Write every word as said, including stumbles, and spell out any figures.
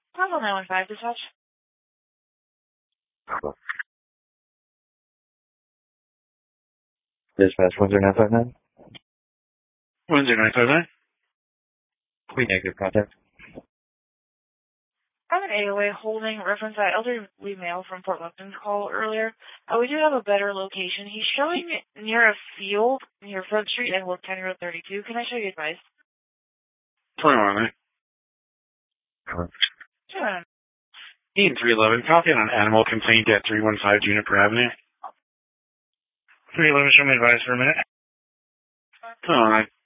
Bravo nine one five, dispatch. Dispatch one zero nine five nine. one zero nine five nine. We negative contact. I'm an A O A holding reference that elderly male from Port Lupton's call earlier. Uh, we do have a better location. He's showing near a field near Front Street and Work County Road thirty-two. Can I show you advice? twenty-one, right? Sure. Ian three eleven, copy on an animal complaint at three one five Juniper Avenue. three eleven, show me advice for a minute. twenty-one, right?